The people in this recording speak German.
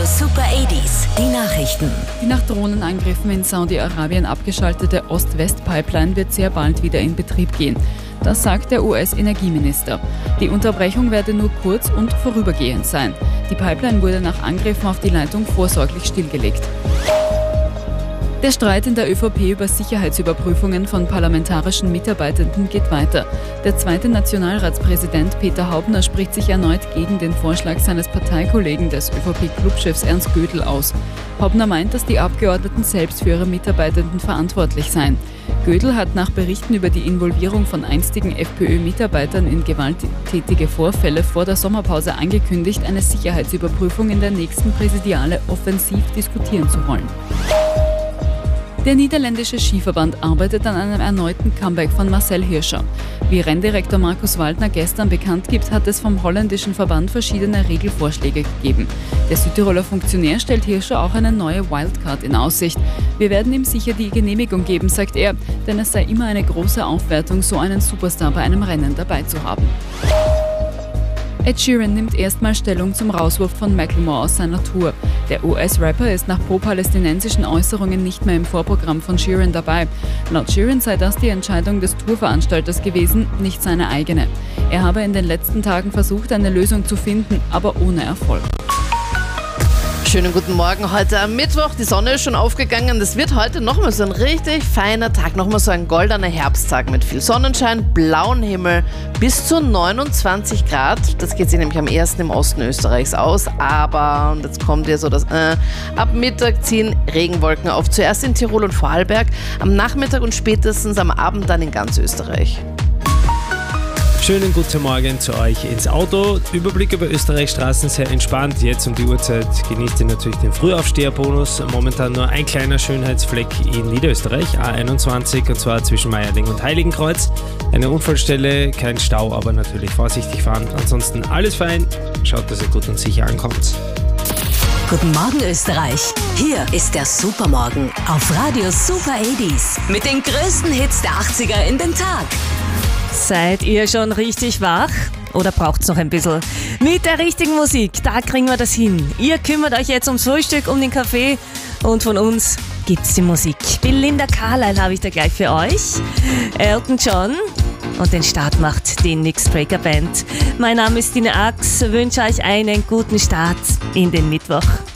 Super 80s, die Nachrichten. Die nach Drohnenangriffen in Saudi-Arabien abgeschaltete Ost-West-Pipeline wird sehr bald wieder in Betrieb gehen. Das sagt der US-Energieminister. Die Unterbrechung werde nur kurz und vorübergehend sein. Die Pipeline wurde nach Angriffen auf die Leitung vorsorglich stillgelegt. Der Streit in der ÖVP über Sicherheitsüberprüfungen von parlamentarischen Mitarbeitenden geht weiter. Der zweite Nationalratspräsident Peter Haubner spricht sich erneut gegen den Vorschlag seines Parteikollegen des ÖVP-Clubchefs Ernst Gödel aus. Haubner meint, dass die Abgeordneten selbst für ihre Mitarbeitenden verantwortlich seien. Gödel hat nach Berichten über die Involvierung von einstigen FPÖ-Mitarbeitern in gewalttätige Vorfälle vor der Sommerpause angekündigt, eine Sicherheitsüberprüfung in der nächsten Präsidiale offensiv diskutieren zu wollen. Der niederländische Skiverband arbeitet an einem erneuten Comeback von Marcel Hirscher. Wie Renndirektor Markus Waldner gestern bekannt gibt, hat es vom holländischen Verband verschiedene Regelvorschläge gegeben. Der Südtiroler Funktionär stellt Hirscher auch eine neue Wildcard in Aussicht. Wir werden ihm sicher die Genehmigung geben, sagt er, denn es sei immer eine große Aufwertung, so einen Superstar bei einem Rennen dabei zu haben. Ed Sheeran nimmt erstmal Stellung zum Rauswurf von Macklemore aus seiner Tour. Der US-Rapper ist nach pro-palästinensischen Äußerungen nicht mehr im Vorprogramm von Sheeran dabei. Laut Sheeran sei das die Entscheidung des Tourveranstalters gewesen, nicht seine eigene. Er habe in den letzten Tagen versucht, eine Lösung zu finden, aber ohne Erfolg. Schönen guten Morgen, heute am Mittwoch, die Sonne ist schon aufgegangen. Das wird heute nochmal so ein richtig feiner Tag, nochmal so ein goldener Herbsttag mit viel Sonnenschein, blauen Himmel, bis zu 29 Grad. Das geht sich nämlich am ersten im Osten Österreichs aus, aber, und jetzt kommt hier so das ab Mittag ziehen Regenwolken auf, zuerst in Tirol und Vorarlberg, am Nachmittag und spätestens am Abend dann in ganz Österreich. Schönen guten Morgen zu euch ins Auto. Überblick über Österreichs Straßen sehr entspannt. Jetzt um die Uhrzeit genießt ihr natürlich den Frühaufsteherbonus. Momentan nur ein kleiner Schönheitsfleck in Niederösterreich, A21, und zwar zwischen Meierling und Heiligenkreuz. Eine Unfallstelle, kein Stau, aber natürlich vorsichtig fahren. Ansonsten alles fein. Schaut, dass ihr gut und sicher ankommt. Guten Morgen Österreich. Hier ist der Supermorgen auf Radio Super 80s mit den größten Hits der 80er in den Tag. Seid ihr schon richtig wach? Oder braucht's noch ein bisschen? Mit der richtigen Musik, da kriegen wir das hin. Ihr kümmert euch jetzt ums Frühstück, um den Kaffee, und von uns gibt's die Musik. Belinda Carlisle habe ich da gleich für euch. Elton John und den Start macht die Nix Breaker Band. Mein Name ist Dina Ax, wünsche euch einen guten Start in den Mittwoch.